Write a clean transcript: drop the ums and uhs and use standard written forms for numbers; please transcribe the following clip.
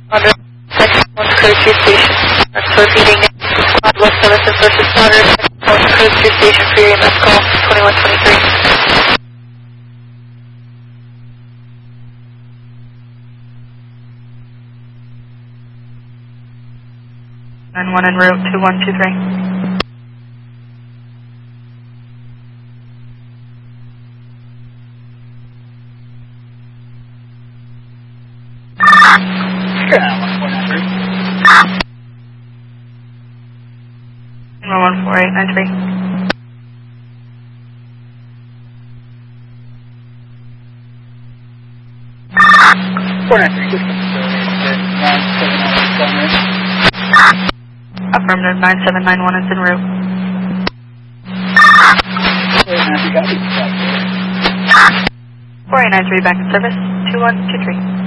Under one code 2 station. That's repeating squad West Evanston first responder. One code 2 station for your EMS call 2123. 91 en route 2123. Yeah, 14893. 493. Affirmative 9791 is en route. 4893 back in service 2123.